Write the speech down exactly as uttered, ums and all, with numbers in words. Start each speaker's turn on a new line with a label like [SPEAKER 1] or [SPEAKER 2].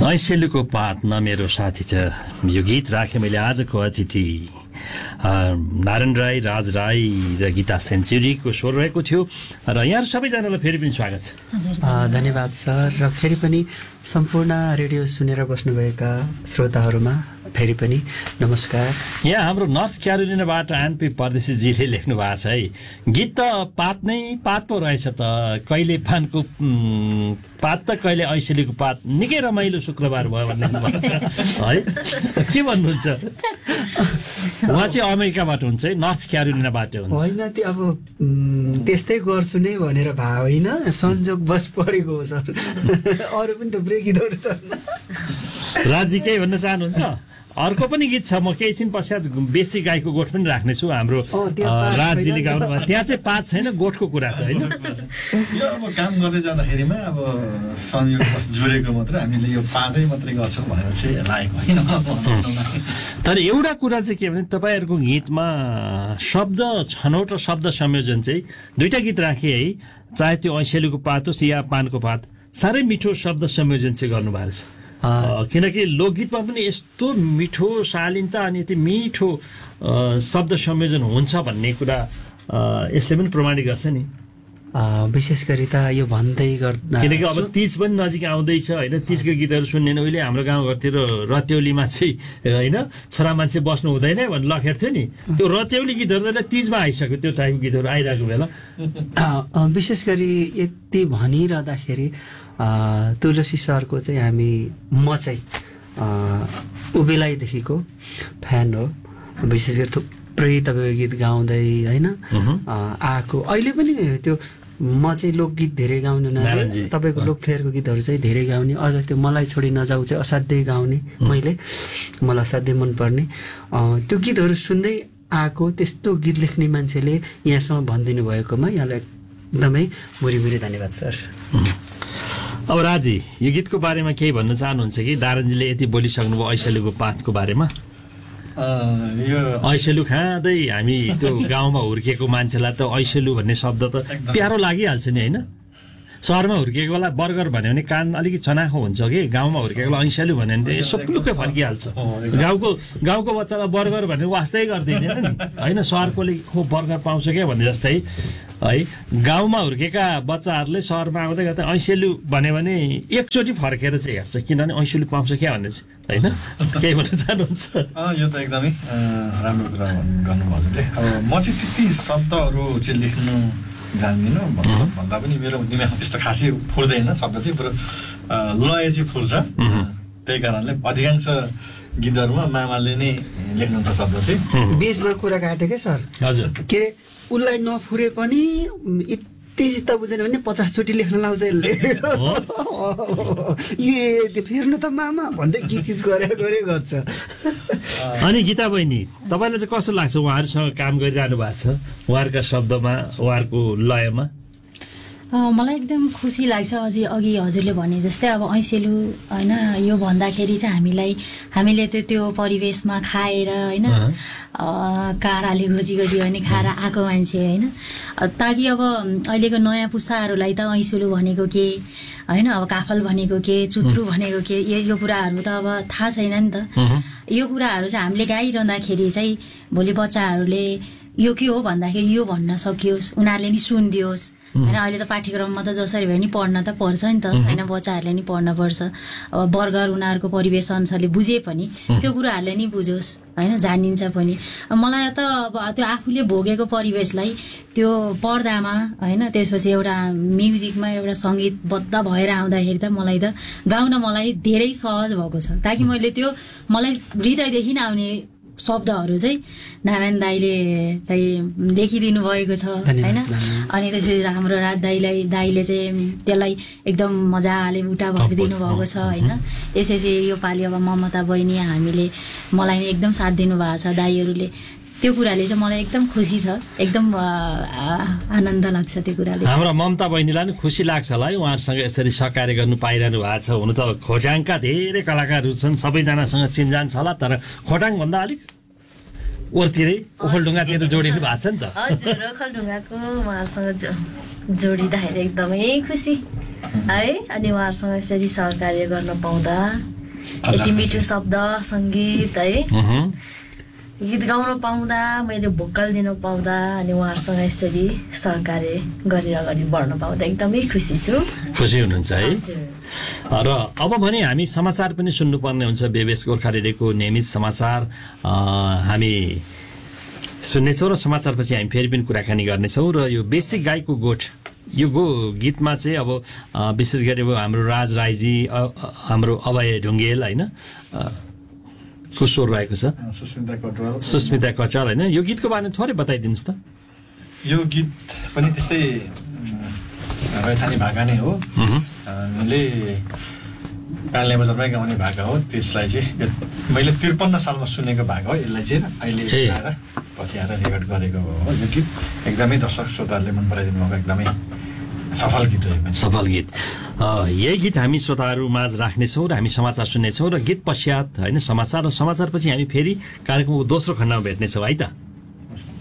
[SPEAKER 1] ऐसेलुको पात न मेरो साथी छ यो गीत राखेँ मैले आजको अतिथि नारायण राई, राज राई र गीता सेन्चुरीको स्वर रहेको थियो र यहाँ सबैजनालाई फेरि पनि स्वागत छ।
[SPEAKER 2] धन्यवाद सर। र फेरि पनि सम्पूर्ण रेडियो सुनेर बस्नुभएका श्रोताहरूमा फेरि पनि नमस्कार।
[SPEAKER 1] यहाँ हाम्रो नर्थ क्यारोलिनाबाट एनपी परदेशीजीले लेख्नु भएको छ है, गीत त पात नै पात पो रहेछ त, कहिले पानको पात त कहिले ऐसेलीको पात, निकै रमाइलो शुक्रबार भयो भन्ने भएको छ है। के भन्नुहुन्छ? उहाँ चाहिँ अमेरिकाबाट हुन्छ है, नर्थ क्यारोलिनाबाट हुन्छ।
[SPEAKER 2] होइन त्यो अब त्यस्तै गर्छु नै भनेर भए होइन, संयोग बस परेको हो सर। अरू पनि थुप्रै गीतहरू छन्।
[SPEAKER 1] राजी केही भन्न चाहनुहुन्छ? अर्को पनि गीत छ, म केही छिन पश्चात बेसी गाईको गोठ पनि राख्नेछु, हाम्रो राजजीले गाउनु भयो। त्यहाँ चाहिँ पात छैन, गोठको कुरा छ होइन।
[SPEAKER 3] यो अब काम गर्दै जाँदाखेरिमा अब संयोग जुरेको मात्र हामीले यो पातै मात्रै गर्छौँ भनेर चाहिँ लागेको होइन।
[SPEAKER 1] तर एउटा कुरा चाहिँ के भने तपाईँहरूको गीतमा शब्द छनौट र शब्द संयोजन चाहिँ दुईटा गीत राखेँ है, चाहे त्यो ऐसेलीको पात होस् या पानको पात, साह्रै मिठो शब्द संयोजन चाहिँ गर्नुभएको छ। किनकि लोकगीतमा पनि यस्तो मिठो शालीनता अनि यति मिठो शब्द संयोजन हुन्छ भन्ने कुरा यसले पनि प्रमाणित गर्छ नि।
[SPEAKER 2] विशेष गरी त यो भन्दै गर्दा
[SPEAKER 1] किनकि अब तीज पनि नजिक आउँदैछ होइन, तीजको गीतहरू सुन्ने उहिले हाम्रो गाउँघरतिर रत्यौलीमा चाहिँ होइन छोरा मान्छे बस्नु हुँदैन भन्ने लखेर थियो नि, त्यो रत्यौली गीतहरू त तीजमा आइसक्यो, त्यो टाइपको गीतहरू आइरहेको बेला।
[SPEAKER 2] विशेष गरी यति भनिरहँदाखेरि तुलसी सरको चाहिँ हामी म चाहिँ उबेलाइदेखिको फ्यान हो। विशेष गरी थुप्रै तपाईँको गीत गाउँदै होइन आएको, अहिले पनि त्यो म चाहिँ लोकगीत धेरै गाउने हुनाले तपाईँको लोकफ्लेयरको गीतहरू चाहिँ धेरै गाउने, अझ त्यो मलाई छोडी नजाऊ चाहिँ असाध्यै गाउने, मैले मलाई असाध्यै मनपर्ने त्यो गीतहरू सुन्दै आएको। त्यस्तो गीत लेख्ने मान्छेले यहाँसम्म भनिदिनु भएकोमा यहाँलाई एकदमै भुरी भुरी धन्यवाद सर।
[SPEAKER 1] अब राजी, यो गीतको बारेमा केही भन्न चाहनुहुन्छ कि? दारनजीले यति बोलिसक्नुभयो ऐसेलुको पातको बारेमा। ऐसेलु खाँदै हामी त्यो गाउँमा हुर्किएको मान्छेलाई त ऐसेलु भन्ने शब्द त प्यारो लागिहाल्छ नि होइन। सहरमा हुर्किएकोलाई बर्गर भन्यो भने कान अलिकति छनाखो हुन्छ कि, गाउँमा हुर्किएकोलाई ऐसेलु भन्यो भने यसो पुलुक्कै फर्किहाल्छ। गाउँको गाउँको बच्चालाई बर्गर भने वास्तै गर्दैन नि होइन, सहरकोले हो बर्गर पाउँछ क्या भन्ने जस्तै है। गाउँमा हुर्केका बच्चाहरूले सहरमा आउँदै गर्दा ऐसेलु भन्यो भने एकचोटि फर्केर चाहिँ हेर्छ, किनभने ऐसेलु पाउँछ क्या भन्ने चाहिँ होइन। केही भन्न चाहनुहुन्छ?
[SPEAKER 3] यो त एकदमै राम्रो कुरा गर्नुभयो हजुरले। अब म चाहिँ त्यति शब्दहरू चाहिँ लेख्नु जान्दिनँ भन्दा पनि मेरो दिमागमा त्यस्तो खासै फुर्दैन शब्द चाहिँ, बरु लय चाहिँ फुर्छ। त्यही कारणले अधिकांश गीतहरूमा मामाले नै लेख्नुहुन्छ शब्द चाहिँ।
[SPEAKER 2] बिचमा कुरा काटे क्या सर।
[SPEAKER 1] हजुर
[SPEAKER 2] के अरे उसलाई नफुरे पनि यति चित्त बुझेन भने पचासचोटि लेख्न लाउँछ यसले। ए त्यो फेर्नु त मामा भन्दै गीत गरे गरे गर्छ।
[SPEAKER 1] अनि गीता बहिनी, तपाईँलाई चाहिँ कस्तो लाग्छ उहाँहरूसँग काम गरिरहनु भएको छ, उहाँहरूका शब्दमा उहाँहरूको लयमा?
[SPEAKER 4] मलाई एकदम खुसी लाग्छ। अझै अघि हजुरले भने जस्तै अब ऐसेलु होइन, यो भन्दाखेरि चाहिँ हामीलाई हामीले त त्यो परिवेशमा खाएर होइन काँडाले गोजी गोजी भने खाएर आएको मान्छे होइन, ताकि अब अहिलेको नयाँ पुस्ताहरूलाई त ऐसेलु भनेको के होइन, अब काफल भनेको के, चुत्रु भनेको के, यो कुराहरू त अब थाहा छैन नि त। यो कुराहरू चाहिँ हामीले गाइरहँदाखेरि चाहिँ भोलि बच्चाहरूले यो के हो भन्दाखेरि यो भन्न सकियोस्, उनीहरूले नि सुनिदियोस् होइन। अहिले त पाठ्यक्रममा त जसरी भए नि पढ्न त पर्छ नि त होइन, बच्चाहरूले नि पढ्न पर्छ। अब बर्गर उनीहरूको परिवेश अनुसारले बुझे पनि त्यो कुराहरूले नि बुझोस् होइन, जानिन्छ पनि। मलाई त अब त्यो आफूले भोगेको परिवेशलाई त्यो पर्दामा होइन, त्यसपछि एउटा म्युजिकमा एउटा सङ्गीतबद्ध भएर आउँदाखेरि त मलाई त गाउन मलाई धेरै सहज भएको छ, ताकि मैले त्यो मलाई हृदयदेखि आउने शब्दहरू चाहिँ नारायण दाईले चाहिँ लेखिदिनु भएको छ होइन। अनि त्यसरी हाम्रो राज दाईलाई दाईले चाहिँ त्यसलाई एकदम मजाले उटा भरिदिनु भएको छ होइन। यसरी यो पालि अब ममता बहिनी हामीले मलाई एकदम साथ दिनुभएको छ दाईहरूले, त्यो कुराले चाहिँ मलाई एकदम खुसी छ, एकदम आनन्द लाग्छ त्यो कुराले।
[SPEAKER 1] हाम्रो ममता बहिनीलाई पनि खुसी लाग्छ होला है उहाँहरूसँग यसरी सहकार्य गर्नु पाइरहनु भएको छ। हुन त खोटाङका धेरै कलाकारहरू छन्, सबैजनासँग चिनजान छ होला, तर खोटाङभन्दा अलिक ओरतिरै ओखलढुङ्गातिर जोडिनु भएको छ नि त।
[SPEAKER 5] हजुर, ओखलढुङ्गाको उहाँहरूसँग जोडिँदाखेरि एकदमै खुसी है। अनि उहाँहरूसँग यसरी सहकार्य गर्न पाउँदा यति मिठो शब्द सङ्गीत है
[SPEAKER 1] मह्म।
[SPEAKER 5] गीत गाउन पाउँदा मैले भोकल दिन पाउँदा अनि उहाँहरूसँग यसरी सहकार्य गरेर अगाडि बढ्न पाउँदा एकदमै खुसी छु।
[SPEAKER 1] खुसी हुनुहुन्छ है।
[SPEAKER 5] हजुर।
[SPEAKER 1] र अब भने हामी समाचार पनि सुन्नुपर्ने हुन्छ। बेबेस गोर्खा रेडियोको नियमित समाचार अ, हामी सुन्नेछौँ र समाचारपछि हामी फेरि पनि कुराकानी गर्नेछौँ। र यो बेसिक गाईको गोठ यो गो गीतमा चाहिँ अब अ, विशेष गरी अब हाम्रो राज राईजी अ, अ, हाम्रो अभय ढुङ्गेल होइन को स्वर रहेको छ,
[SPEAKER 3] सुस्मिता कटवाल
[SPEAKER 1] सुस्मिता कचाल होइन। यो गीतको बारेमा थोरै बताइदिनुहोस् त।
[SPEAKER 3] यो गीत पनि त्यस्तै रैथाने भाका नै हो। हामीले कालले बजारमै गाउने भाका हो। त्यसलाई चाहिँ यो मैले त्रिपन्न सालमा सुनेको भाका हो। यसलाई चाहिँ अहिले
[SPEAKER 1] ए।
[SPEAKER 3] आएर पछि आएर रेकर्ड गरेको हो। यो गीत एकदमै दर्शक श्रोताहरूले मन पराइदिनु भएको एकदमै सफल गीत हो यो पनि।
[SPEAKER 1] सफल गीत अ, यही गीत हामी श्रोताहरू माझ राख्नेछौँ र हामी समाचार सुन्नेछौँ र गीत पश्चात होइन समाचार र समाचारपछि हामी फेरि कार्यक्रमको दोस्रो खण्डमा भेट्नेछौँ है त।